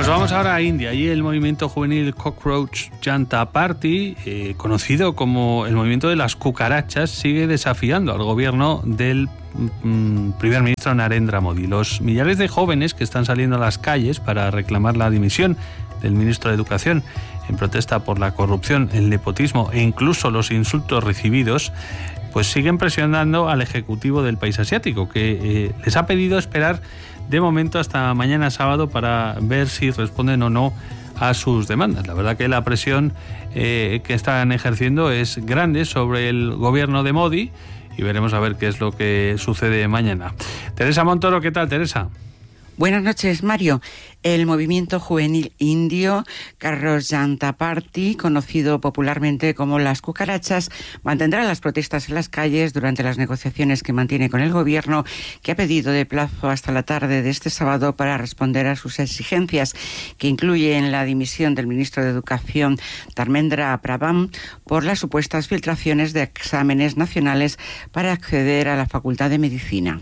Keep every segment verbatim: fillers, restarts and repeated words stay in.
Nos vamos ahora a India. Allí el movimiento juvenil Cockroach Janta Party, eh, conocido como el movimiento de las cucarachas, sigue desafiando al gobierno del mm, primer ministro Narendra Modi. Los millares de jóvenes que están saliendo a las calles para reclamar la dimisión del ministro de Educación en protesta por la corrupción, el nepotismo e incluso los insultos recibidos, pues siguen presionando al ejecutivo del país asiático, que eh, les ha pedido esperar de momento hasta mañana sábado para ver si responden o no a sus demandas. La verdad que la presión eh, que están ejerciendo es grande sobre el gobierno de Modi y veremos a ver qué es lo que sucede mañana. Teresa Montoro, ¿qué tal, Teresa? Buenas noches, Mario. El movimiento juvenil indio Cockroach Janta Party, conocido popularmente como las cucarachas, mantendrá las protestas en las calles durante las negociaciones que mantiene con el gobierno, que ha pedido de plazo hasta la tarde de este sábado para responder a sus exigencias, que incluyen la dimisión del ministro de Educación Dharmendra Pradhan por las supuestas filtraciones de exámenes nacionales para acceder a la Facultad de Medicina.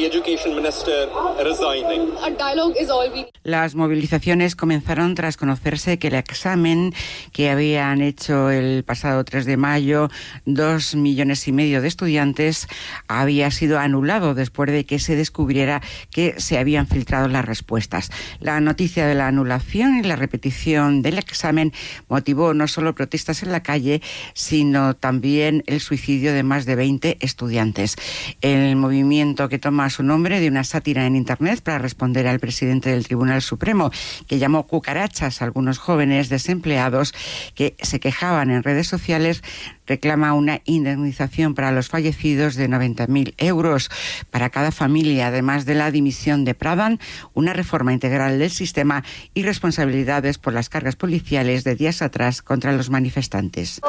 Las movilizaciones comenzaron tras conocerse que el examen que habían hecho el pasado tres de mayo dos millones y medio de estudiantes había sido anulado después de que se descubriera que se habían filtrado las respuestas. La noticia de la anulación y la repetición del examen motivó no solo protestas en la calle, sino también el suicidio de más de veinte estudiantes. El movimiento, que toma su nombre de una sátira en Internet para responder al presidente del Tribunal Supremo, que llamó cucarachas a algunos jóvenes desempleados que se quejaban en redes sociales, reclama una indemnización para los fallecidos de noventa mil euros para cada familia, además de la dimisión de Pradhan, una reforma integral del sistema y responsabilidades por las cargas policiales de días atrás contra los manifestantes.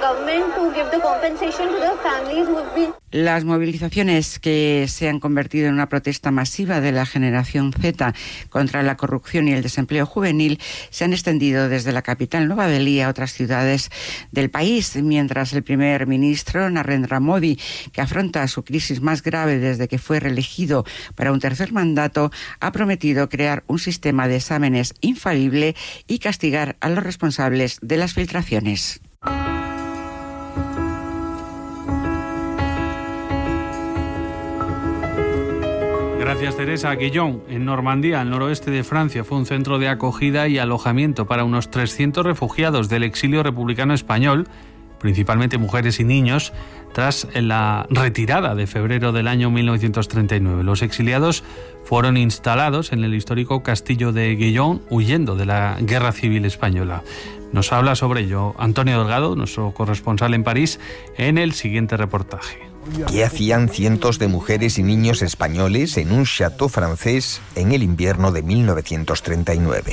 Las movilizaciones, que se han convertido en una protesta masiva de la generación Z contra la corrupción y el desempleo juvenil, se han extendido desde la capital Nueva Delhi a otras ciudades del país, mientras el primer ministro Narendra Modi, que afronta su crisis más grave desde que fue reelegido para un tercer mandato, ha prometido crear un sistema de exámenes infalible y castigar a los responsables de las filtraciones. Gracias, Teresa. Guillón, en Normandía, al noroeste de Francia, fue un centro de acogida y alojamiento para unos trescientos refugiados del exilio republicano español, principalmente mujeres y niños, tras la retirada de febrero del año mil novecientos treinta y nueve. Los exiliados fueron instalados en el histórico castillo de Guillón, huyendo de la Guerra Civil Española. Nos habla sobre ello Antonio Delgado, nuestro corresponsal en París, en el siguiente reportaje. ¿Qué hacían cientos de mujeres y niños españoles en un château francés en el invierno de mil novecientos treinta y nueve?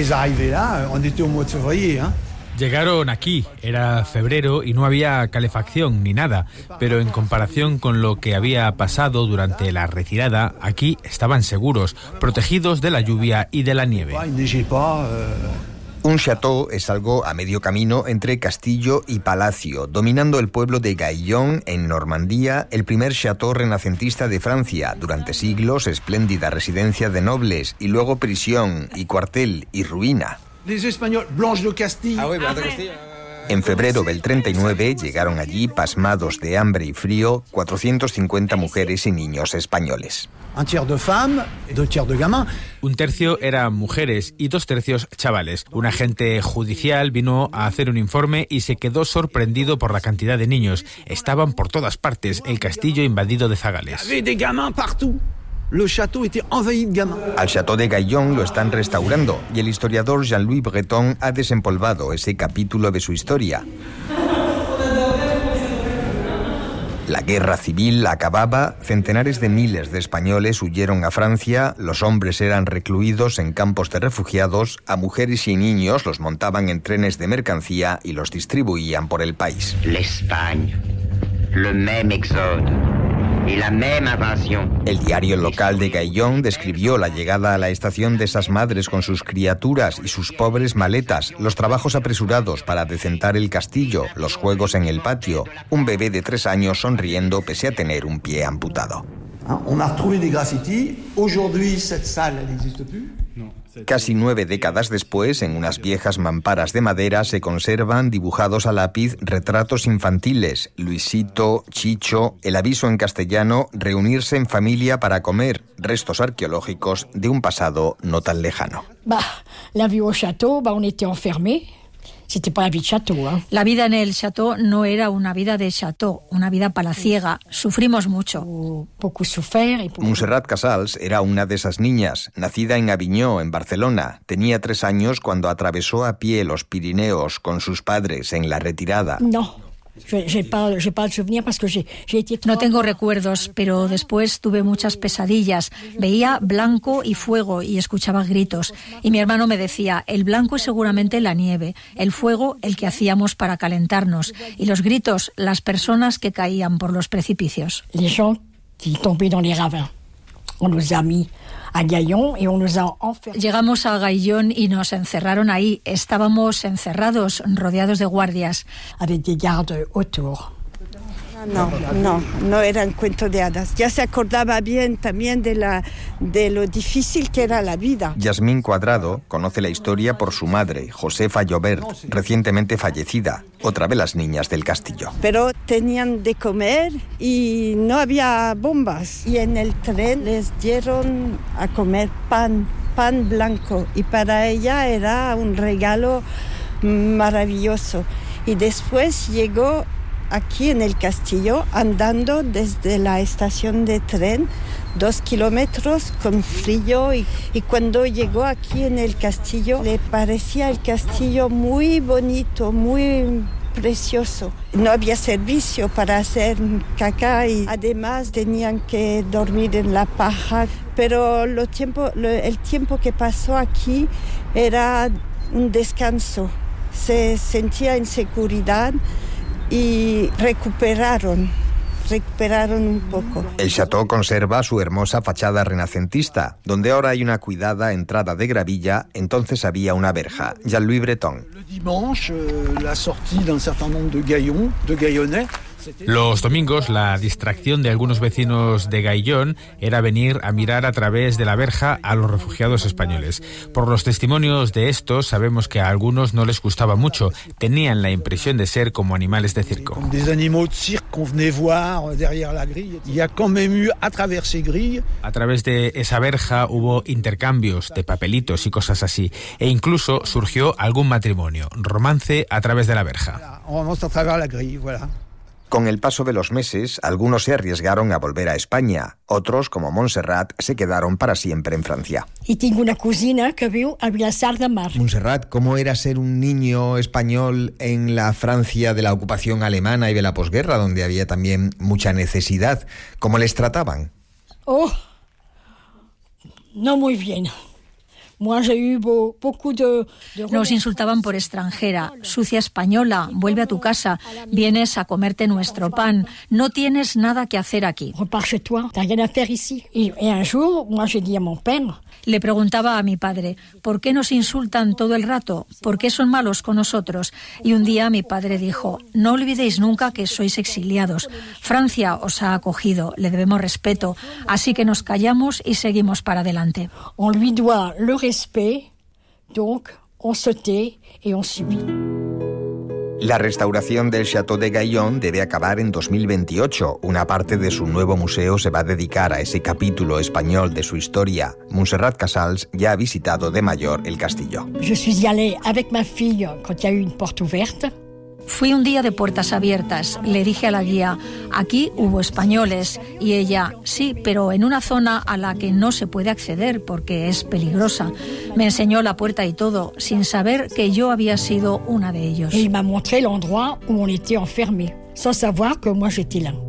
Llegaron aquí, era febrero y no había calefacción ni nada, pero en comparación con lo que había pasado durante la retirada, aquí estaban seguros, protegidos de la lluvia y de la nieve. Un château es algo a medio camino entre castillo y palacio, dominando el pueblo de Gaillon, en Normandía, el primer château renacentista de Francia, durante siglos espléndida residencia de nobles, y luego prisión y cuartel y ruina. En febrero del treinta y nueve llegaron allí, pasmados de hambre y frío, cuatrocientas cincuenta mujeres y niños españoles. Un tercio eran mujeres y dos tercios chavales. Un agente judicial vino a hacer un informe y se quedó sorprendido por la cantidad de niños. Estaban por todas partes, el castillo invadido de zagales. Al Château de Gaillon lo están restaurando y el historiador Jean-Louis Breton ha desempolvado ese capítulo de su historia. La guerra civil acababa, centenares de miles de españoles huyeron a Francia, los hombres eran recluidos en campos de refugiados, a mujeres y niños los montaban en trenes de mercancía y los distribuían por el país. L'Espagne, le même exode. Y la misma invasión. El diario local de Gaillon describió la llegada a la estación de esas madres con sus criaturas y sus pobres maletas, los trabajos apresurados para decentar el castillo, los juegos en el patio, un bebé de tres años sonriendo pese a tener un pie amputado. On a retrouvé des graffitis. Aujourd'hui, cette salle, elle n'existe plus. Casi nueve décadas después, en unas viejas mamparas de madera se conservan dibujados a lápiz retratos infantiles, Luisito, Chicho, el aviso en castellano, reunirse en familia para comer, restos arqueológicos de un pasado no tan lejano. Bah, la vie au château, bah, on était enfermés. La vida en el chateau no era una vida de chateau, una vida palaciega. Sufrimos mucho. Montserrat Casals era una de esas niñas, nacida en Aviñó, en Barcelona. Tenía tres años cuando atravesó a pie los Pirineos con sus padres en la retirada. No. No tengo recuerdos, pero después tuve muchas pesadillas. Veía blanco y fuego y escuchaba gritos. Y mi hermano me decía, el blanco es seguramente la nieve, el fuego el que hacíamos para calentarnos, y los gritos, las personas que caían por los precipicios. Les gens qui tombaient dans les ravins. On nous a mis a Gaillon y on nous a enfermés. Llegamos a Gaillon y nos encerraron ahí. Estábamos encerrados, rodeados de guardias. Avec des gardes autour. No, no, no eran cuentos de hadas. Ya se acordaba bien también de, la, de lo difícil que era la vida. Yasmín Cuadrado conoce la historia por su madre, Josefa Llobert, recientemente fallecida, otra de las niñas del castillo. Pero tenían de comer y no había bombas. Y en el tren les dieron a comer pan, pan blanco. Y para ella era un regalo maravilloso. Y después llegó aquí en el castillo, andando desde la estación de tren, dos kilómetros con frío, y, y cuando llegó aquí en el castillo, le parecía el castillo muy bonito, muy precioso. No había servicio para hacer caca y además tenían que dormir en la paja, pero lo tiempo, lo, el tiempo que pasó aquí era un descanso. Se sentía en seguridad y recuperaron, recuperaron un poco. El chateau conserva su hermosa fachada renacentista, donde ahora hay una cuidada entrada de gravilla, entonces había una verja. Jean-Louis Breton. Le dimanche, la sortie d'un certain nombre de Gaillons, de Gaillonnais. Los domingos, la distracción de algunos vecinos de Gaillon era venir a mirar a través de la verja a los refugiados españoles. Por los testimonios de estos, sabemos que a algunos no les gustaba mucho. Tenían la impresión de ser como animales de circo. A través de esa verja hubo intercambios de papelitos y cosas así. E incluso surgió algún matrimonio, romance a través de la verja. Con el paso de los meses, algunos se arriesgaron a volver a España. Otros, como Montserrat, se quedaron para siempre en Francia. Y tengo una cocina que viu a Vilassar de Mar. Montserrat, ¿cómo era ser un niño español en la Francia de la ocupación alemana y de la posguerra, donde había también mucha necesidad? ¿Cómo les trataban? Oh, no muy bien. Nos insultaban por extranjera, sucia española, vuelve a tu casa, vienes a comerte nuestro pan, no tienes nada que hacer aquí. Le preguntaba a mi padre, ¿por qué nos insultan todo el rato? ¿Por qué son malos con nosotros? Y un día mi padre dijo, no olvidéis nunca que sois exiliados. Francia os ha acogido, le debemos respeto, así que nos callamos y seguimos para adelante. On lui doit le respect, donc on se tait et on subit. La restauración del Château de Gaillon debe acabar en dos mil veintiocho. Una parte de su nuevo museo se va a dedicar a ese capítulo español de su historia. Montserrat Casals ya ha visitado de mayor el castillo. Je suis y allée avec ma fille quand il y a eu une porte ouverte. Fui un día de puertas abiertas. Le dije a la guía, aquí hubo españoles. Y ella, sí, pero en una zona a la que no se puede acceder porque es peligrosa. Me enseñó la puerta y todo, sin saber que yo había sido una de ellos. Et il m'a montré l'endroit où on était enfermés, sans savoir que moi j'étais là.